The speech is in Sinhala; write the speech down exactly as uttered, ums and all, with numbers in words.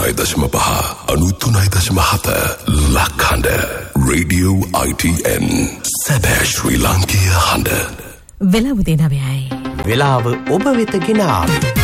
අනූතුනයි දශම පහ අනූතුනයි දශම හත ලක්හඬ රේඩියෝ I T N සැබෑ ශ්‍රී ලාංකීය හඬ. වෙලාව උදේ නවයයි. වෙලාව ඔබ වෙත ගෙන ආවේ